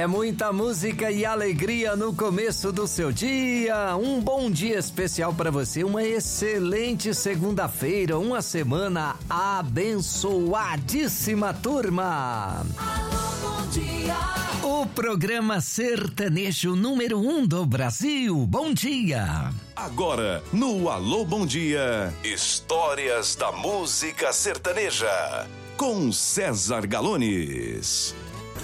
É muita música e alegria no começo do seu dia. Um bom dia especial para você, uma excelente segunda-feira, uma semana abençoadíssima, turma. Alô, bom dia. O programa sertanejo número 1 do Brasil. Bom dia. Agora, no Alô Bom Dia, histórias da música sertaneja, com César Galones.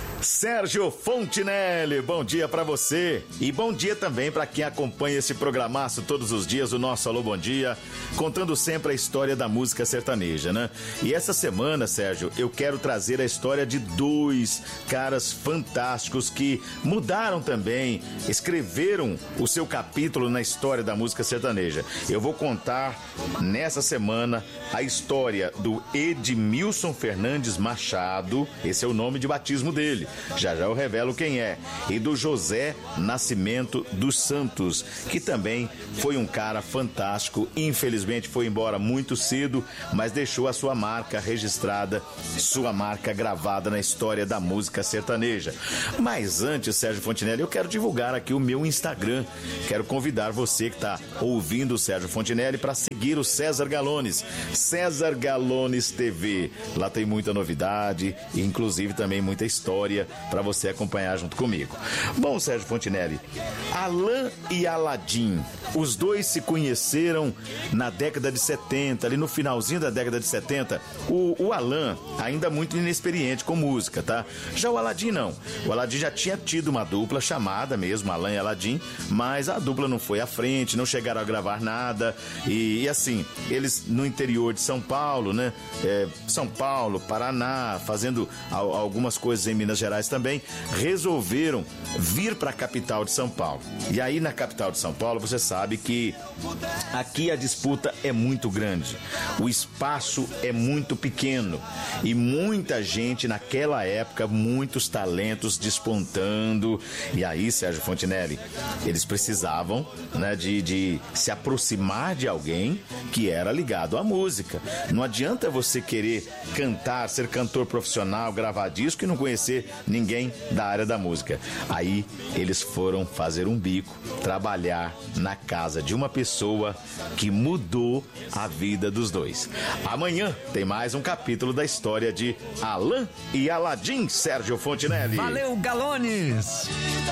Sérgio Fontinelli, bom dia pra você e bom dia também pra quem acompanha esse programaço todos os dias, o nosso Alô Bom Dia, contando sempre a história da música sertaneja, né? E essa semana, Sérgio, eu quero trazer a história de dois caras fantásticos que mudaram também, escreveram o seu capítulo na história da música sertaneja. Eu vou contar nessa semana a história do Edmilson Fernandes Machado, esse é o nome de batismo dele. Já eu revelo quem é. E do José Nascimento dos Santos, que também foi um cara fantástico. Infelizmente foi embora muito cedo, mas deixou a sua marca registrada, sua marca gravada na história da música sertaneja. Mas antes, Sérgio Fontinelli, eu quero divulgar aqui o meu Instagram. Quero convidar você que está ouvindo o Sérgio Fontinelli para seguir o César Galones, César Galones TV. Lá tem muita novidade e inclusive também muita história para você acompanhar junto comigo. Bom, Sérgio Fontinelli, Alain e Aladim, os dois se conheceram na década de 70, ali no finalzinho da década de 70. O Alain ainda muito inexperiente com música, tá? Já o Aladim não. O Aladim já tinha tido uma dupla chamada mesmo, Alain e Aladim, mas a dupla não foi à frente, não chegaram a gravar nada e assim, eles no interior de São Paulo, né? São Paulo, Paraná, fazendo algumas coisas em Minas Gerais também, resolveram vir para a capital de São Paulo. E aí na capital de São Paulo, você sabe que aqui a disputa é muito grande, o espaço é muito pequeno e muita gente naquela época, muitos talentos despontando. E aí, Sérgio Fontinelli, eles precisavam, né, de se aproximar de alguém que era ligado à música. Não adianta você querer cantar, ser cantor profissional, gravar disco e não conhecer ninguém da área da música. Aí eles foram fazer um bico, trabalhar na casa de uma pessoa que mudou a vida dos dois. Amanhã tem mais um capítulo da história de Alain e Aladim, Sérgio Fontinelli. Valeu, Galones!